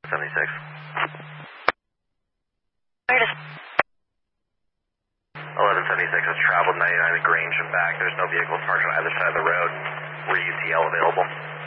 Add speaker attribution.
Speaker 1: 76.
Speaker 2: Where does
Speaker 1: 1176 has traveled 99 to Grange and back. There's no vehicles parked on either side of the road. Were ETL available?